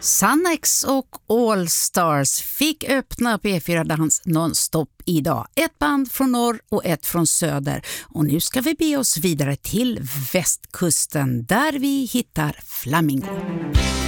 Sannex och All Stars fick öppna P4 Dans nonstop idag. Ett band från norr och ett från söder. Och nu ska vi be oss vidare till västkusten där vi hittar Flamingo.